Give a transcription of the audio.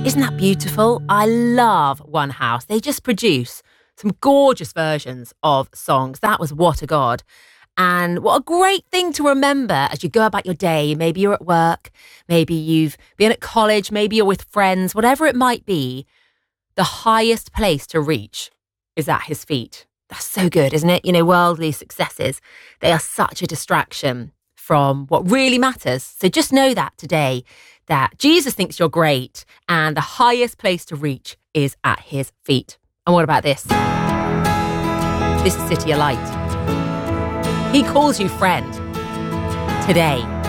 Isn't that beautiful? I love One House. They just produce some gorgeous versions of songs. That was What a God. And what a great thing to remember as you go about your day. Maybe you're at work, maybe you've been at college, maybe you're with friends, whatever it might be. The highest place to reach is at his feet. That's so good, isn't it? You know, worldly successes, they are such a distraction from what really matters. So just know that today, that Jesus thinks you're great and the highest place to reach is at his feet. And what about this? This is City of Light. He calls you friend today.